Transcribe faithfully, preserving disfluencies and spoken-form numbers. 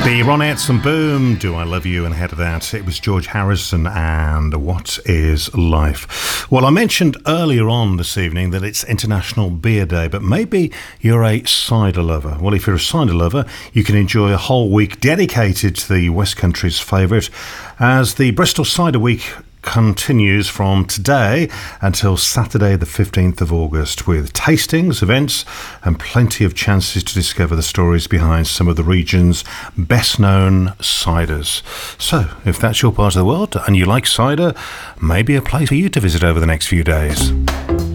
The Ronettes and Boom, Do I Love You? And ahead of that, it was George Harrison and What Is Life? Well, I mentioned earlier on this evening that it's International Beer Day, but maybe you're a cider lover. Well, if you're a cider lover, you can enjoy a whole week dedicated to the West Country's favourite, as the Bristol Cider Week continues from today until Saturday the fifteenth of August, with tastings, events and plenty of chances to discover the stories behind some of the region's best known ciders. So if that's your part of the world and you like cider, maybe a place for you to visit over the next few days.